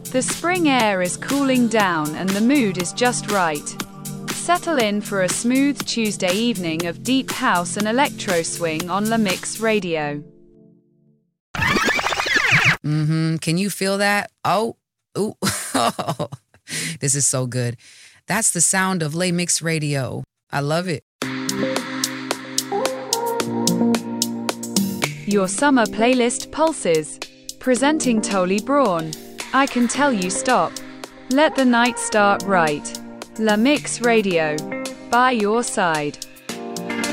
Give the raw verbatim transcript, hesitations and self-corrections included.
The spring air is cooling down and the mood is just right. Settle in for a smooth Tuesday evening of deep house and electro swing on La Mix Radio. Mm-hmm. Can you feel that? Oh, ooh. This is so good. That's the sound of La Mix Radio. I love it. Your summer playlist pulses. Presenting Tolly Braun. I Can Tell You Stop. Let the night start right. La Mix Radio. By your side.